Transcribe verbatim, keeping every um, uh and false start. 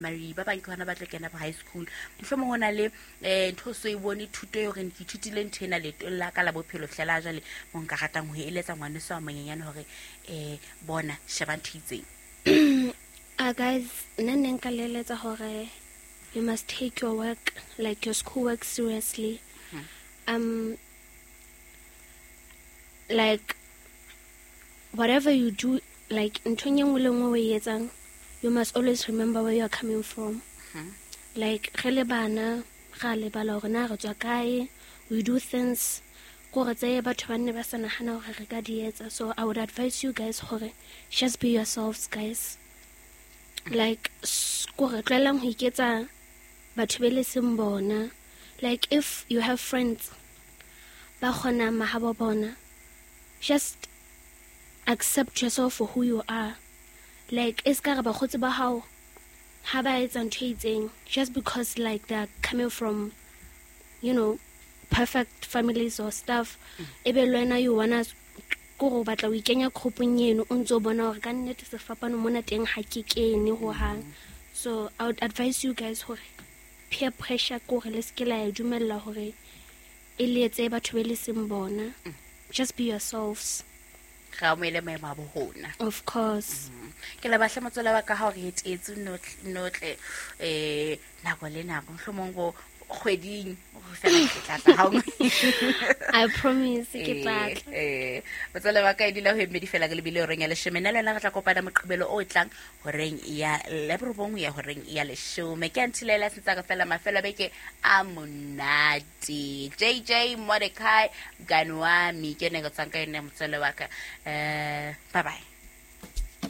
mari ba bang ke hona ba tla kena ba high school mohlomong hona le eh ntho so e bone thuto yo re ke thutile nthena le la ka la bophelo hlela jale mo nka ratang ho eletsa ngwane sa manyenyane hore eh bona sheba ntitseng. Uh, guys, nne nka leletsa hore you must take your work, like your schoolwork, seriously. Hmm. Um, like whatever you do, like you must always remember where you are coming from. Hmm. Like we do things. So I would advise you guys, just be yourselves, guys. Like like if you have friends, just accept yourself for who you are. Like just because like they're coming from, you know, perfect families or stuff, mm. you wanna go batla o ikenya khopong yeno o ntse o bona hore ka nnete se fapano mona teng ha ke kene ho hang. So I would advise you guys hore peer pressure ko re le skela ya dumella hore e le etse batho be le seng bona. Just be yourselves. Of course. Ke la bahla motswela ba ka ha re etetse notle eh nako le nako hlomongo kgweding go fela ke tla ha I promise ke tla eh motswela ba ka e dila ho emedi fela ke le bile oreng ya leshome nna le re tla kopana moqebelo o tlang horeng ya lebrobong ya horeng ya leshome ke antilela sentsa ka fela mafela beke a monate J J Mordecai ganwa mi ke ne go tsanka ene motswela ba ka eh bye bye.